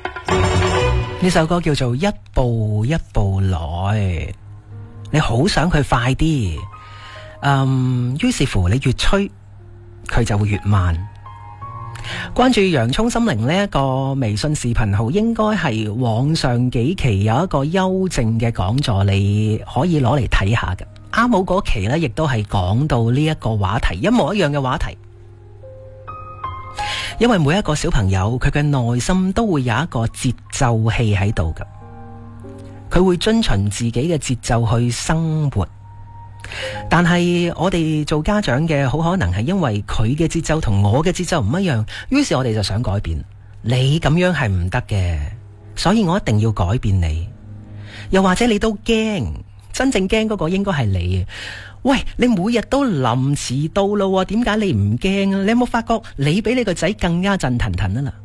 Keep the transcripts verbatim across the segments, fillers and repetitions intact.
呢首歌叫做一步一步來，你好想佢快啲，嗯，於是乎你越催佢就會越慢。關注洋蔥心靈呢一個微信視頻號，應該係往上幾期有一個幽靜嘅講座，你可以攞嚟睇下嘅。啱好嗰期呢，亦都係講到呢一個話題，一模一樣嘅話題。因為每一個小朋友佢嘅內心都會有一個節奏器喺度嘅，佢會遵循自己嘅節奏去生活。但係我哋做家長嘅，好可能係因為佢嘅節奏同我嘅節奏唔一樣，於是我哋就想改變。你咁樣係唔得嘅，所以我一定要改變你。又或者你都驚，真正驚嗰個應該係你。喂，你每日都臨遲到咯，點解你唔驚啊？你有冇發覺你比你個仔更加震騰騰啊啦？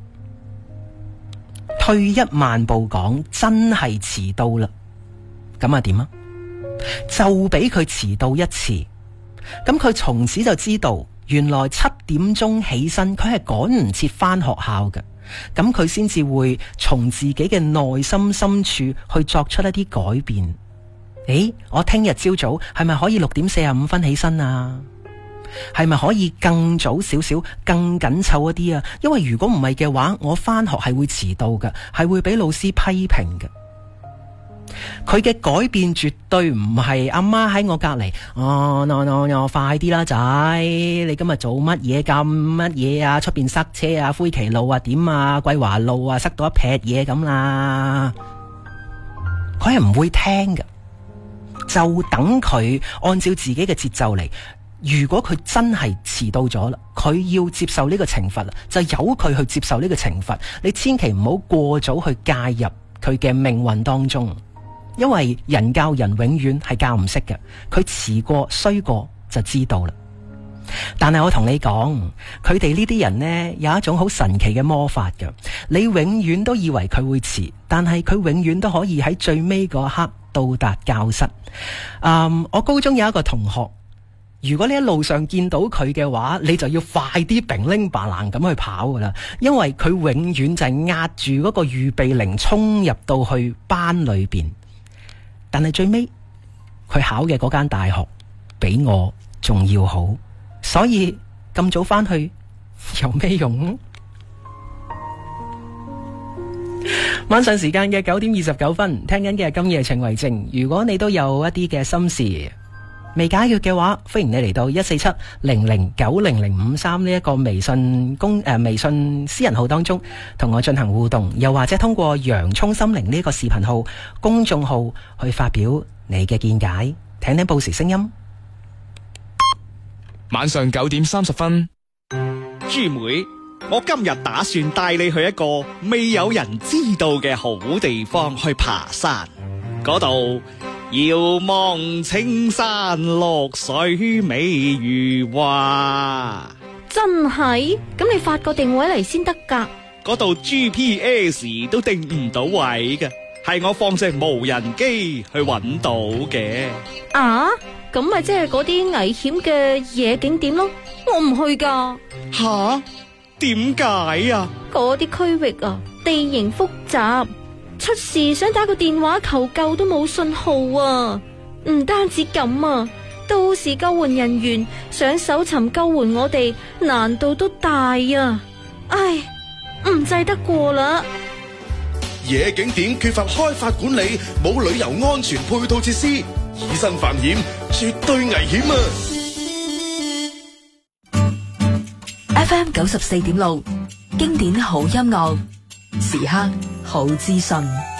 退一萬步講，真係遲到啦，咁啊點啊？就俾佢遲到一次，咁佢從此就知道，原來七點鐘起身，佢係趕唔切返學校嘅，咁佢先至會從自己嘅內心深處去作出一啲改變。誒，我聽日朝早係咪可以六點四十五分起身啊？係咪可以更早少少、更緊湊一啲啊？因為如果唔係嘅話，我返學係會遲到嘅，係會俾老師批評嘅。佢嘅改變絕對唔係阿媽喺我隔籬，哦，no no no，快啲啦仔，你今日做乜嘢咁乜嘢啊？出邊塞車啊，灰旗路啊，點啊，桂華路啊，塞到一撇嘢咁啦。佢係唔會聽嘅。就等佢按照自己嘅節奏嚟。如果佢真係遲到咗啦，佢要接受呢個懲罰啦，就由佢去接受呢個懲罰。你千祈唔好過早去介入佢嘅命運當中，因為人教人永遠係教唔識嘅。佢遲過衰過就知道啦。但係我同你講，佢哋呢啲人呢，有一種好神奇嘅魔法嘅。你永遠都以為佢會遲，但係佢永遠都可以喺最尾嗰一刻到達教室。嗯，我高中有一個同學，如果你喺路上見到佢嘅話，你就要快啲并拎白冷咁去跑噶啦，因為佢永遠就係壓住嗰個預備鈴衝入到去班裏邊。但係最尾佢考嘅嗰間大學比我仲要好。所以咁早返去有咩用？晚上時間嘅九點二十九分，聽緊嘅係今夜情為證。如果你都有一啲嘅心事未解決嘅話，歡迎你嚟到一四七零零九零零五三呢一個微信公誒、呃、微信私人號當中同我進行互動，又或者通過洋蔥心靈呢個視頻號公眾號去發表你嘅見解，聽聽報時聲音。 晚上九點三十分， 豬妹，我今日打算帶你去一個未有人知道嘅好地方去爬山。嗰度遙望青山綠水美如畫。 真係？咁你發個定位嚟先得噶。 嗰度 G P S 都定唔到位嘅，係我放隻無人機去揾到嘅。 啊？咁咪即係嗰啲危險嘅野景點咯，我唔去噶。 吓？點解啊？ 嗰啲區域啊，地形複雜，出事想打個電話求救都冇信號啊！唔單止咁啊，到時救援人員想搜尋救援我哋，難度都大啊！唉，唔制得過啦。 野景點缺乏開發管理，冇旅遊安全配套設施，以身犯險，絕對危險啊 ！F M 九十四點六，經典好音樂，時刻好資訊。